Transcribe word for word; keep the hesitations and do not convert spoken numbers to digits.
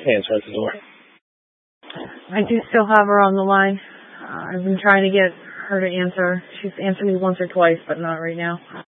answer at the door. I do still have her on the line. Uh, I've been trying to get her to answer. She's answered me once or twice, but not right now.